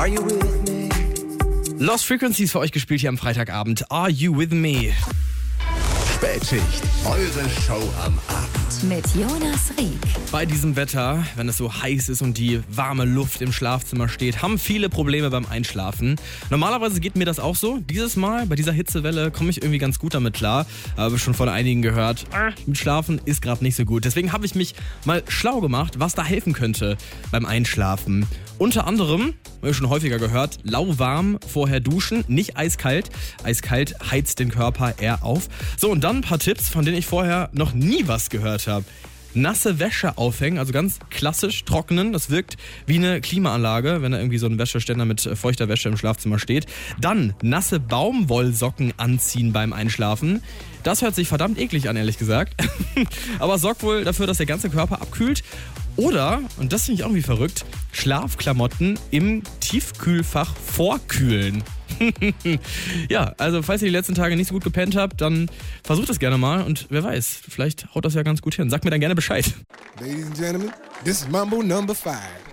Are you with me? Lost Frequencies für euch gespielt hier am Freitagabend. Are you with me? Spätschicht, eure Show am Abend. Mit Jonas Rieck. Bei diesem Wetter, wenn es so heiß ist und die warme Luft im Schlafzimmer steht, haben viele Probleme beim Einschlafen. Normalerweise geht mir das auch so. Dieses Mal, bei dieser Hitzewelle, komme ich irgendwie ganz gut damit klar. Aber schon von einigen gehört, mit Schlafen ist gerade nicht so gut. Deswegen habe ich mich mal schlau gemacht, was da helfen könnte beim Einschlafen. Unter anderem, habe ich schon häufiger gehört, lauwarm vorher duschen, nicht eiskalt. Eiskalt heizt den Körper eher auf. So, und dann ein paar Tipps, von denen ich vorher noch nie was gehört habe. Nasse Wäsche aufhängen, also ganz klassisch trocknen. Das wirkt wie eine Klimaanlage, wenn da irgendwie so ein Wäscheständer mit feuchter Wäsche im Schlafzimmer steht. Dann nasse Baumwollsocken anziehen beim Einschlafen. Das hört sich verdammt eklig an, ehrlich gesagt. Aber sorgt wohl dafür, dass der ganze Körper abkühlt. Oder, und das finde ich irgendwie verrückt, Schlafklamotten im Tiefkühlfach vorkühlen. Ja, also falls ihr die letzten Tage nicht so gut gepennt habt, dann versucht das gerne mal und wer weiß, vielleicht haut das ja ganz gut hin. Sagt mir dann gerne Bescheid. Ladies and gentlemen, this is Mambo number 5.